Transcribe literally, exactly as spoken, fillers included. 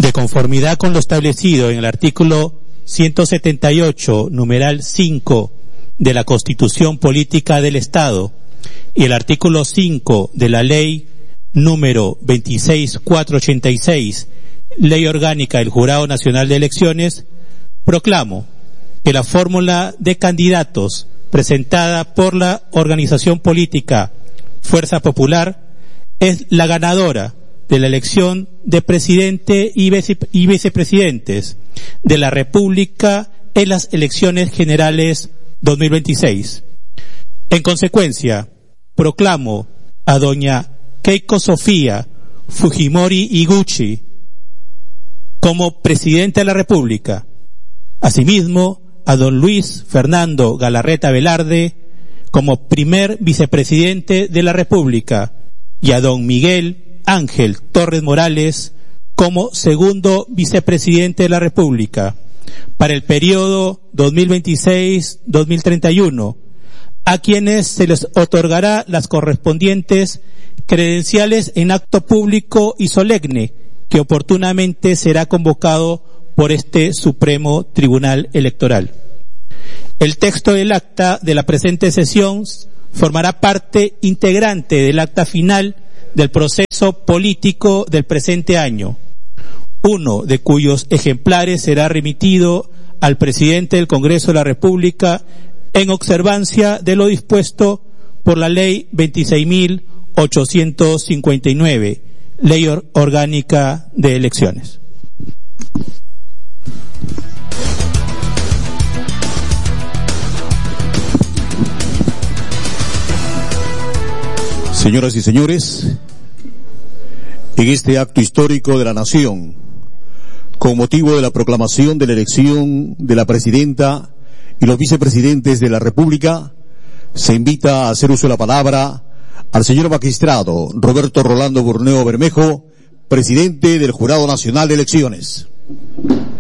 De conformidad con lo establecido en el artículo ciento setenta y ocho, numeral cinco de la Constitución Política del Estado y el artículo cinco de la Ley número veintiséis mil cuatrocientos ochenta y seis, Ley Orgánica del Jurado Nacional de Elecciones, proclamo que la fórmula de candidatos presentada por la organización política Fuerza Popular es la ganadora de la elección de presidente y, vice, y vicepresidentes de la República en las elecciones generales dos mil veintiséis. En consecuencia, proclamo a doña Keiko Sofía Fujimori Iguchi como presidente de la República. Asimismo, a don Luis Fernando Galarreta Velarde como primer vicepresidente de la República y a don Miguel Ángel Torres Morales como segundo vicepresidente de la República para el periodo dos mil veintiséis a dos mil treinta y uno, a quienes se les otorgará las correspondientes credenciales en acto público y solemne que oportunamente será convocado por este Supremo Tribunal Electoral. El texto del acta de la presente sesión formará parte integrante del acta final del proceso político del presente año, uno de cuyos ejemplares será remitido al presidente del Congreso de la República en observancia de lo dispuesto por la Ley veintiséis mil ochocientos cincuenta y nueve, Ley Orgánica de Elecciones. Señoras y señores, en este acto histórico de la nación, con motivo de la proclamación de la elección de la presidenta y los vicepresidentes de la República, se invita a hacer uso de la palabra al señor magistrado Roberto Rolando Burneo Bermejo, presidente del Jurado Nacional de Elecciones.